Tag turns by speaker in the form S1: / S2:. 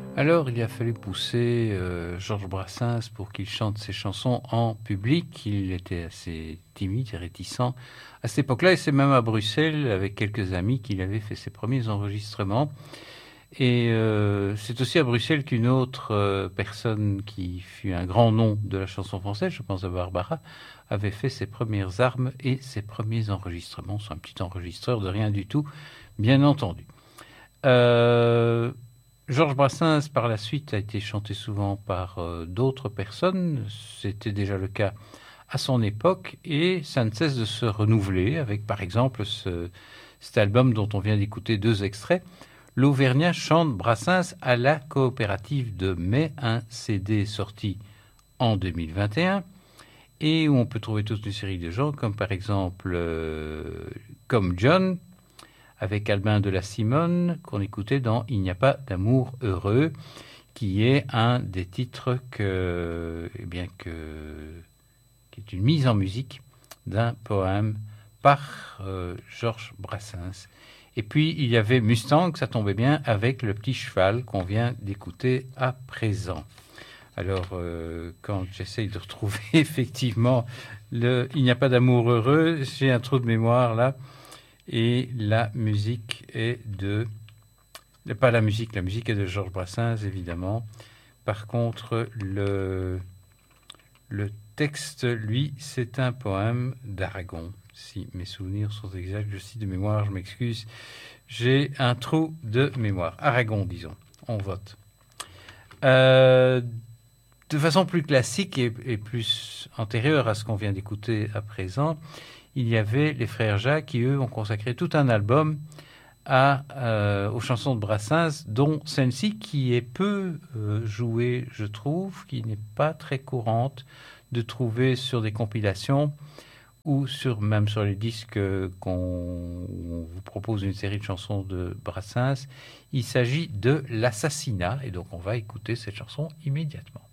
S1: Alors, il a fallu pousser Georges Brassens pour qu'il chante ses chansons en public. Il était assez timide et réticent à cette époque-là, et c'est même à Bruxelles, avec quelques amis, qu'il avait fait ses premiers enregistrements. Et c'est aussi à Bruxelles qu'une autre personne qui fut un grand nom de la chanson française, je pense à Barbara, avait fait ses premières armes et ses premiers enregistrements. C'est un petit enregistreur de rien du tout, bien entendu. Euh, Georges Brassens, par la suite, a été chanté souvent par d'autres personnes. C'était déjà le cas à son époque et ça ne cesse de se renouveler avec, par exemple, cet album dont on vient d'écouter 2 extraits. L'Auvergnat chante Brassens à la coopérative de Mai, un CD sorti en 2021 et où on peut trouver toute une série de gens comme par exemple comme John, avec Albin de la Simone, qu'on écoutait dans Il n'y a pas d'amour heureux, qui est un des titres qui est une mise en musique d'un poème par Georges Brassens. Et puis, il y avait Mustang, ça tombait bien, avec le petit cheval qu'on vient d'écouter à présent. Alors, quand j'essaye de retrouver effectivement Il n'y a pas d'amour heureux, j'ai un trou de mémoire là. Et la musique est de... Pas la musique est de Georges Brassens, évidemment. Par contre, le texte, lui, c'est un poème d'Aragon. Si mes souvenirs sont exacts, je cite de mémoire, je m'excuse. J'ai un trou de mémoire. Aragon, disons. On vote. De façon plus classique et plus antérieure à ce qu'on vient d'écouter à présent, il y avait les frères Jacques qui, eux, ont consacré tout un album aux chansons de Brassens, dont celle-ci qui est peu jouée, je trouve, qui n'est pas très courante de trouver sur des compilations ou même sur les disques qu'on vous propose une série de chansons de Brassens. Il s'agit de L'Assassinat, et donc on va écouter cette chanson immédiatement.